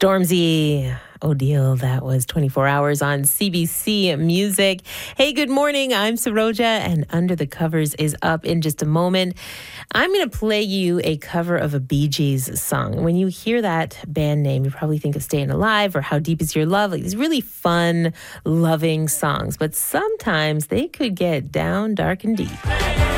Stormzy O'Deal, that was 24 Hours on CBC Music. Hey, good morning. I'm Saroja, and Under the Covers is up in just a moment. I'm going to play you a cover of a Bee Gees song. When you hear that band name, you probably think of Staying Alive or How Deep Is Your Love, like these really fun, loving songs. But sometimes they could get down, dark, and deep.